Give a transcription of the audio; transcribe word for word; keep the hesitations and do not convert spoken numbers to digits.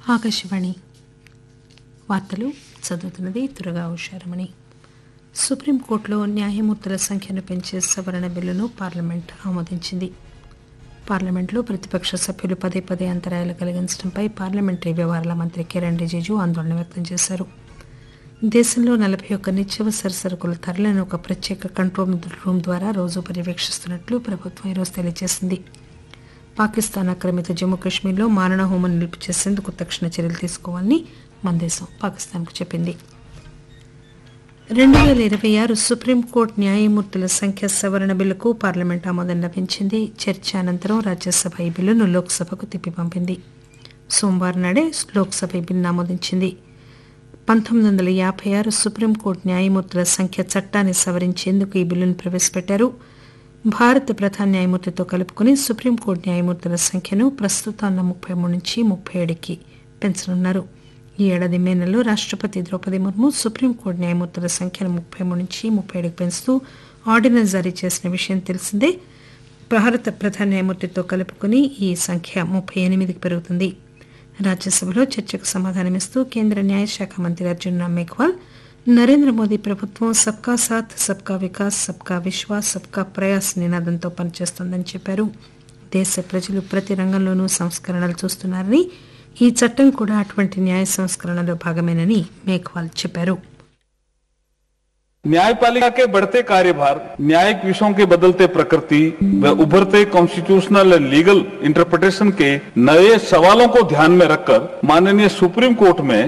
ఆకాశవాణి వార్తలు చదువుతున్నది దుర్గా ఉషారమణి. సుప్రీంకోర్టులో న్యాయమూర్తుల సంఖ్యను పెంచే సవరణ బిల్లును పార్లమెంట్ ఆమోదించింది. పార్లమెంట్లో ప్రతిపక్ష సభ్యులు పదే పదే అంతరాయాలు కలిగించడంపై పార్లమెంటరీ వ్యవహారాల మంత్రి కిరణ్ రిజిజు ఆందోళన వ్యక్తం చేశారు. దేశంలో నలభై ఒక్క నిత్యావసర సరుకుల ధరలను ఒక ప్రత్యేక కంట్రోల్ రూమ్ ద్వారా రోజు పర్యవేక్షిస్తున్నట్లు ప్రభుత్వం ఈరోజు తెలియజేసింది. పాకిస్తాన్ ఆక్రమిత జమ్మూ కశ్మీర్లో మారణహోమం నిలుపు చేసేందుకు తక్షణ చర్యలు తీసుకోవాలని మన దేశం పాకిస్తాన్కు చెప్పింది. రెండు పేల ఇరవై ఆరు సుప్రీంకోర్టు న్యాయమూర్తుల సంఖ్య సవరణ బిల్లుకు పార్లమెంట్ ఆమోదం లభించింది. చర్చ అనంతరం రాజ్యసభ ఈ బిల్లును లోక్సభకు తిప్పి పంపింది. సోమవారం నాడే లోక్సభ ఈ బిల్లును ఆమోదించింది. పంతొమ్మిది వందల యాభై ఆరు సుప్రీంకోర్టు న్యాయమూర్తుల సంఖ్య చట్టాన్ని సవరించేందుకు ఈ బిల్లును ప్రవేశపెట్టారు. భారత ప్రధాన న్యాయమూర్తితో కలుపుకుని సుప్రీంకోర్టు న్యాయమూర్తుల సంఖ్యను ప్రస్తుతం ఉన్న ముప్పై మూడు నుంచి ముప్పై ఏడుకి పెంచనున్నారు. ఈ ఏడాది మే నెలలో రాష్టపతి ద్రౌపది ముర్ము సుప్రీంకోర్టు న్యాయమూర్తుల సంఖ్యను ముప్పై మూడు నుంచి ముప్పై ఏడుకి పెంచుతూ ఆర్డినెన్స్ జారీ చేసిన విషయం తెలిసిందే. భారత ప్రధాన న్యాయమూర్తితో కలుపుకుని ఈ సంఖ్య ముప్పై ఎనిమిదికి పెరుగుతుంది. రాజ్యసభలో చర్చకు సమాధానమిస్తూ కేంద్ర న్యాయశాఖ మంత్రి అర్జున్ రామ్ మేఘ్వాల్ నరేంద్ర మోదీ ప్రభుత్వం సబ్కా సాథ్ సబ్కా వికాస్ సబ్కా విశ్వాస్ సబ్కా ప్రయాస్ నినాదంతో పనిచేస్తోందని చెప్పారు. దేశ ప్రజలు ప్రతి రంగంలోనూ సంస్కరణలు చూస్తున్నారని, ఈ చట్టం కూడా అటువంటి న్యాయ సంస్కరణలో భాగమేనని మేఘ్వాల్ చెప్పారు. न्यायपालिका के बढ़ते कार्यभार, न्यायिक विषयों के बदलते प्रकृति व उभरते कॉन्स्टिट्यूशनल एंड लीगल इंटरप्रिटेशन के नए सवालों को ध्यान में रखकर माननीय सुप्रीम कोर्ट में